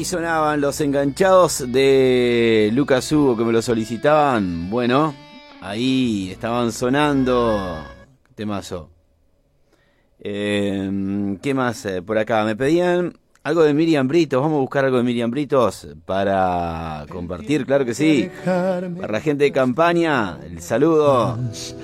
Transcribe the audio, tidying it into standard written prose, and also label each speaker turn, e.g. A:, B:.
A: Ahí sonaban los enganchados de Lucas Hugo que me lo solicitaban. Bueno, ahí estaban sonando. Temazo. ¿Qué más por acá? Me pedían algo de Miriam Britos. Vamos a buscar algo de Miriam Britos para compartir, claro que sí. Para la gente de Campaña, el saludo.